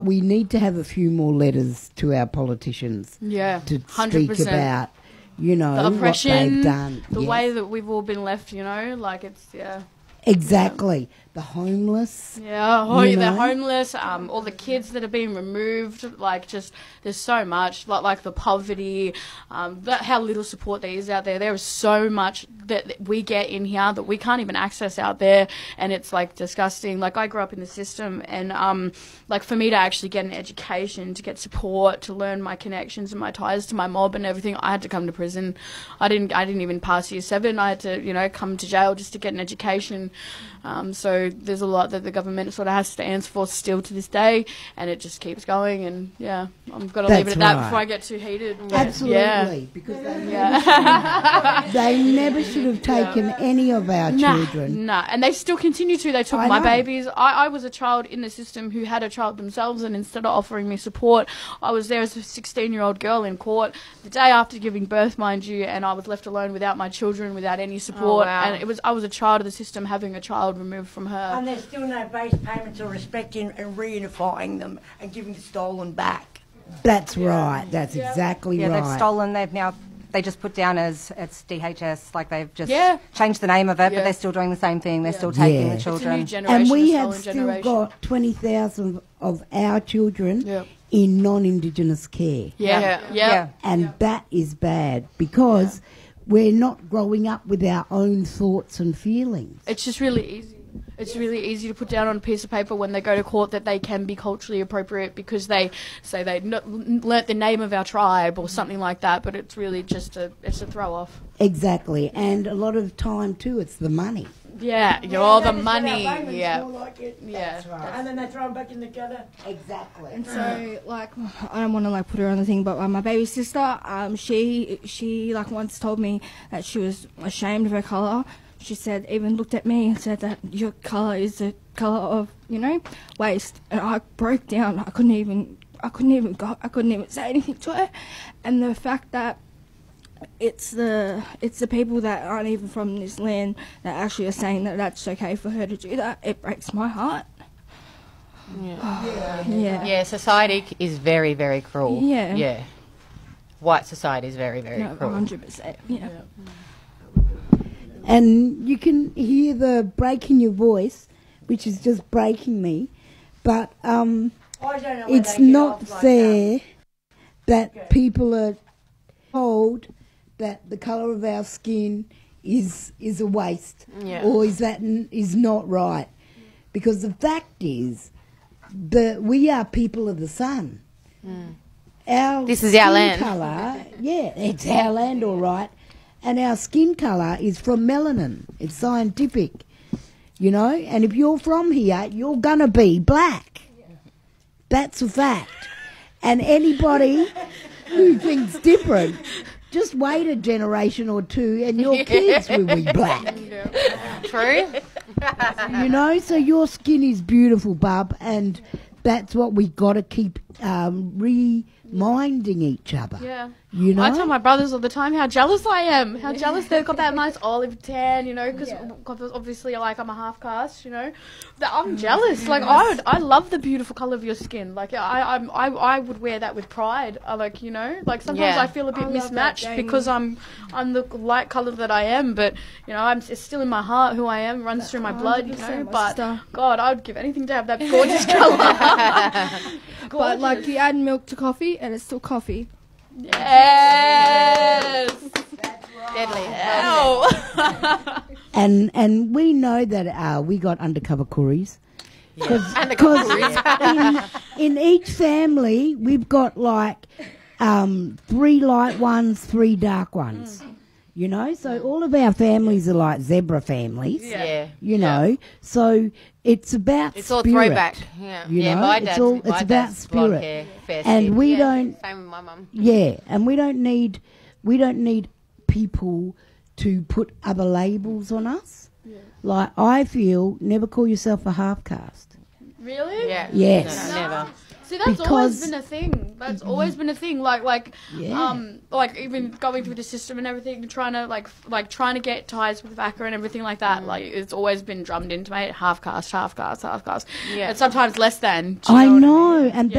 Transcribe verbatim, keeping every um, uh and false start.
We need to have a few more letters to our politicians. Yeah, to one hundred percent. speak about, you know, the oppression, what they've done. the yes. way that we've all been left, you know, like it's, yeah. Exactly. Yeah. The homeless. Yeah, oh, you they're know? homeless, um, all the kids that are being removed, like just, there's so much, like, like the poverty, um, that, how little support there is out there. There is so much that we get in here that we can't even access out there, and it's like disgusting. Like I grew up in the system, and um, like for me to actually get an education, to get support, to learn my connections and my ties to my mob and everything, I had to come to prison. I didn't, I didn't even pass year seven. I had to, you know, come to jail just to get an education. Um, so there's a lot that the government sort of has to answer for still to this day, and it just keeps going. And yeah, I've got to leave it at that right. before I get too heated. Absolutely, yeah. because they, yeah. never should, they never should have taken yeah. any of our nah, children. Nah, and they still continue to. They took I my know. babies. I, I was a child in the system who had a child themselves, and instead of offering me support, I was there as a sixteen-year-old girl in court the day after giving birth, mind you, and I was left alone without my children, without any support. Oh, wow. And it was I was a child of the system having a child removed from her. And there's still no base payments or respecting and reunifying them and giving the stolen back. That's right. That's yeah. exactly yeah, right. Yeah, they've stolen. They've now they just put down as it's D H S. Like they've just yeah. changed the name of it, yeah. but they're still doing the same thing. They're yeah. still taking yeah. the children. It's a new generation, and we a have stolen still generation. got twenty thousand of our children yep. in non-Indigenous care. Yeah, yeah, yeah. yeah. And yeah. that is bad because yeah. we're not growing up with our own thoughts and feelings. It's just really easy. It's really easy to put down on a piece of paper when they go to court that they can be culturally appropriate because they say they n- learnt the name of our tribe or something like that, but it's really just a it's a throw off. Exactly, and a lot of time too, it's the money. Yeah, yeah all the money. Yeah, like it. yeah, that's right. And then they throw them back in the gutter. Exactly. And so, like, I don't want to like put her on the thing, but uh, my baby sister, um, she she like once told me that she was ashamed of her colour. She said, even looked at me and said that your colour is the colour of, you know, waste. And I broke down. I couldn't even, I couldn't even go, I couldn't even say anything to her. And the fact that it's the, it's the people that aren't even from this land that actually are saying that that's okay for her to do that, it breaks my heart. Yeah. yeah. yeah. Yeah, society is very, very cruel. Yeah. Yeah. White society is very, very no, cruel. one hundred percent, yeah. yeah. And you can hear the break in your voice, which is just breaking me. But um, it's not fair like that, that okay. people are told that the colour of our skin is is a waste, yeah. or is that n- is not right. Because the fact is that we are people of the sun. Mm. Our this is our land. Colour, yeah, it's our land, all right. And our skin colour is from melanin. It's scientific, you know. And if you're from here, you're going to be black. That's a fact. And anybody who thinks different, just wait a generation or two and your kids will be black. True. You know, so your skin is beautiful, bub, and that's what we got to keep um, reminding each other. Yeah. You know? I tell my brothers all the time how jealous I am, how jealous they've got that nice olive tan, you know, because yeah. obviously, like, I'm a half caste, you know. That I'm jealous. Like, I would, I love the beautiful colour of your skin. Like, I, I'm, I, I would wear that with pride. I like, you know, like sometimes yeah. I feel a bit I mismatched because I'm, I'm the light colour that I am, but you know, I'm it's still in my heart who I am, runs through my blood, you know. But God, I would give anything to have that gorgeous colour. But like, you add milk to coffee, and it's still coffee. Yes. That's right. Deadly. and and we know that uh, we got undercover Koreas. Because in, in each family we've got like um, three light ones, three dark ones. Mm. You know, so all of our families are like zebra families. Yeah. You know, yeah. so it's about it's spirit. all throwback. Yeah. You yeah, know, my it's dad's, all my it's about dad's spirit. hair, fair and skin. we yeah, don't. Same with my mum. Yeah, and we don't need we don't need people to put other labels on us. Yeah. Like I feel, never call yourself a half caste. Really? Yeah. Yes. No, never. See, that's because always been a thing. That's always been a thing. Like, like, Yeah. um, like even going through the system and everything, trying to like, f- like trying to get ties with V A C A and everything like that. Like, it's always been drummed into me. Half caste, half caste, half caste. Yeah. And sometimes less than. Do you I what know, mean? and Yeah.